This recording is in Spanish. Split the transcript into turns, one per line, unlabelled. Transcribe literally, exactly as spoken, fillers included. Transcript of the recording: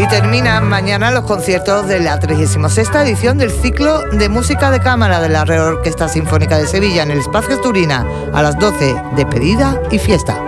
terminan mañana los conciertos de la trigésima sexta edición del ciclo de música de cámara de la Real Orquesta Sinfónica de Sevilla en el Espacio Turina a las doce, despedida y fiesta.